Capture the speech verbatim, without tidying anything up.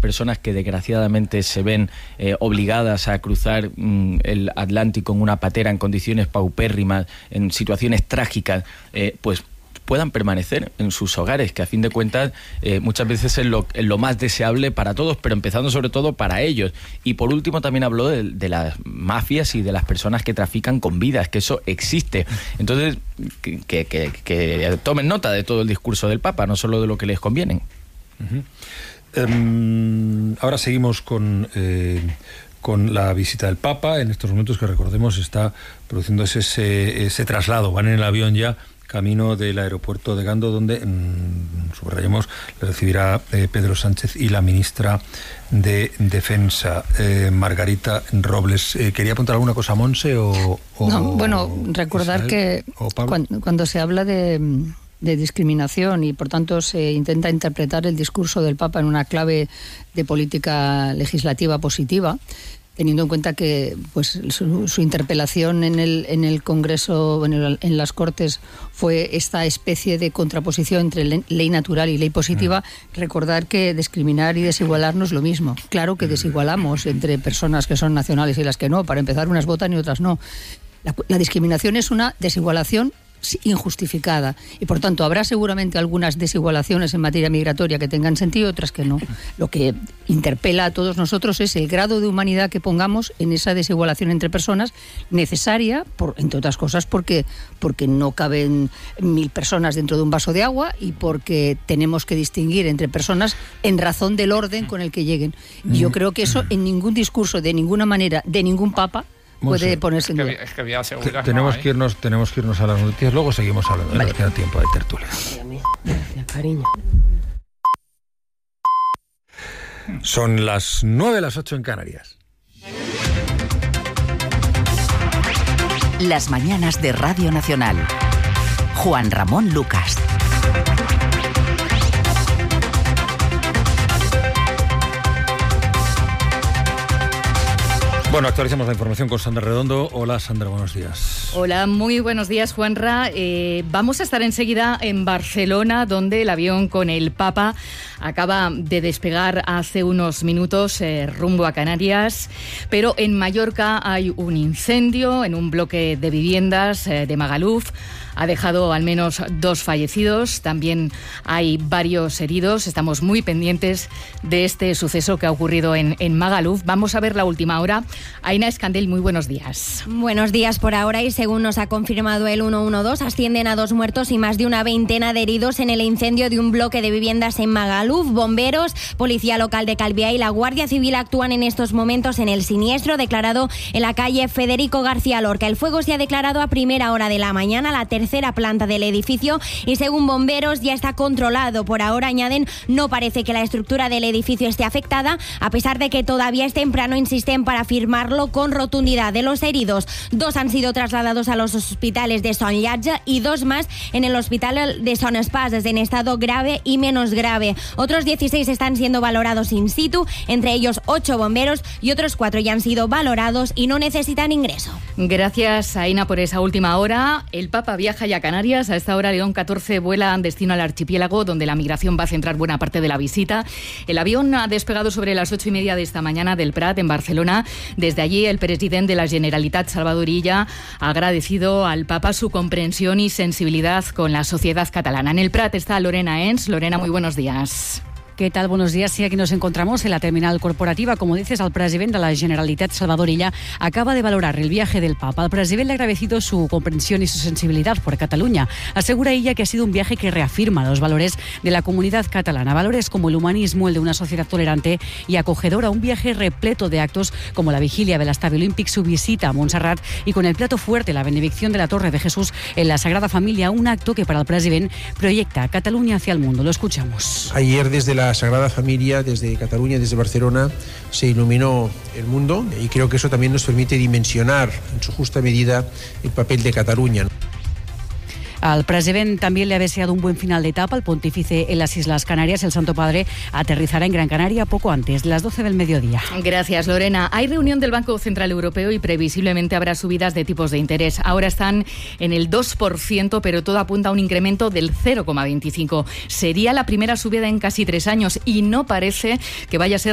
personas que desgraciadamente se ven eh, obligadas a cruzar mm, el Atlántico en una patera en condiciones paupérrimas, en situaciones trágicas, eh, pues puedan permanecer en sus hogares, que a fin de cuentas eh, muchas veces es lo, es lo más deseable para todos, pero empezando sobre todo para ellos. Y por último también habló de, de las mafias y de las personas que trafican con vidas, que eso existe. Entonces, que, que, que, que tomen nota de todo el discurso del Papa, no solo de lo que les conviene. Uh-huh. Um, ahora seguimos con... Eh... con la visita del Papa. En estos momentos, que recordemos, está produciéndose ese, ese traslado. Van en el avión ya camino del aeropuerto de Gando, donde, mmm, subrayemos, le recibirá eh, Pedro Sánchez y la ministra de Defensa, eh, Margarita Robles. Eh, ¿Quería apuntar alguna cosa, Monse? O, o, no, bueno, recordar Israel, que cuando, cuando se habla de... de discriminación y por tanto se intenta interpretar el discurso del Papa en una clave de política legislativa positiva, teniendo en cuenta que pues su, su interpelación en el en el Congreso, en, el, en las Cortes, fue esta especie de contraposición entre le, ley natural y ley positiva. Mm. Recordar que discriminar y desigualar no es lo mismo. Claro que desigualamos entre personas que son nacionales y las que no. Para empezar, unas votan y otras no. La, la discriminación es una desigualación injustificada y por tanto habrá seguramente algunas desigualaciones en materia migratoria que tengan sentido, otras que no. Lo que interpela a todos nosotros es el grado de humanidad que pongamos en esa desigualación entre personas, necesaria, por, entre otras cosas, porque, porque no caben mil personas dentro de un vaso de agua y porque tenemos que distinguir entre personas en razón del orden con el que lleguen. Y yo creo que eso en ningún discurso, de ninguna manera, de ningún papa, puede Monse, ponerse en duda. Es que había seguridad. Tenemos no, que irnos, tenemos que irnos a las noticias, luego seguimos hablando. Vale. Nos queda tiempo de tertulia. Gracias, cariño. Son las nueve, las ocho en Canarias. Las mañanas de Radio Nacional. Juan Ramón Lucas. Bueno, actualizamos la información con Sandra Redondo. Hola, Sandra, buenos días. Hola, muy buenos días, Juanra. Eh, vamos a estar enseguida en Barcelona, donde el avión con el Papa acaba de despegar hace unos minutos eh, rumbo a Canarias. Pero en Mallorca hay un incendio en un bloque de viviendas eh, de Magaluf. Ha dejado al menos dos fallecidos, también hay varios heridos. Estamos muy pendientes de este suceso que ha ocurrido en, en Magaluf. Vamos a ver la última hora. Aina Escandel, muy buenos días. Buenos días por ahora, y según nos ha confirmado el ciento doce, ascienden a dos muertos y más de una veintena de heridos en el incendio de un bloque de viviendas en Magaluf. Bomberos, Policía Local de Calviá y la Guardia Civil actúan en estos momentos en el siniestro declarado en la calle Federico García Lorca. El fuego se ha declarado a primera hora de la mañana, la tercera planta del edificio, y según bomberos ya está controlado. Por ahora, añaden, no parece que la estructura del edificio esté afectada, a pesar de que todavía es temprano. Insisten para afirmarlo con rotundidad. De los heridos, dos han sido trasladados a los hospitales de Son Llatge y dos más en el hospital de Son Espases, en estado grave y menos grave. Otros dieciséis están siendo valorados in situ, entre ellos ocho bomberos, y otros cuatro ya han sido valorados y no necesitan ingreso. Gracias, Aina, por esa última hora. El Papa viaja ya a Canarias. A esta hora, León catorce vuela en destino al archipiélago, donde la migración va a centrar buena parte de la visita. El avión ha despegado sobre las ocho y media de esta mañana del Prat, en Barcelona. Desde allí, el presidente de la Generalitat, Salvador Illa, ha agradecido al Papa su comprensión y sensibilidad con la sociedad catalana. En el Prat está Lorena Ens. Lorena, muy buenos días. ¿Qué tal? Buenos días. Sí, aquí nos encontramos en la terminal corporativa. Como dices, el presidente de la Generalitat, Salvador Illa, acaba de valorar el viaje del Papa. Al presidente le ha agradecido su comprensión y su sensibilidad por Cataluña. Asegura Illa que ha sido un viaje que reafirma los valores de la comunidad catalana. Valores como el humanismo, el de una sociedad tolerante y acogedora. Un viaje repleto de actos como la vigilia del Estadio Olímpic, su visita a Montserrat y con el plato fuerte, la benedicción de la Torre de Jesús en la Sagrada Familia. Un acto que para el presidente proyecta Cataluña hacia el mundo. Lo escuchamos. Ayer, desde la La Sagrada Familia, desde Cataluña, desde Barcelona, se iluminó el mundo, y creo que eso también nos permite dimensionar en su justa medida el papel de Cataluña. Al presidente también le ha deseado un buen final de etapa. El pontífice en las Islas Canarias, el Santo Padre, aterrizará en Gran Canaria poco antes de las doce del mediodía. Gracias, Lorena. Hay reunión del Banco Central Europeo y previsiblemente habrá subidas de tipos de interés. Ahora están en el dos por ciento, pero todo apunta a un incremento del cero coma veinticinco. Sería la primera subida en casi tres años y no parece que vaya a ser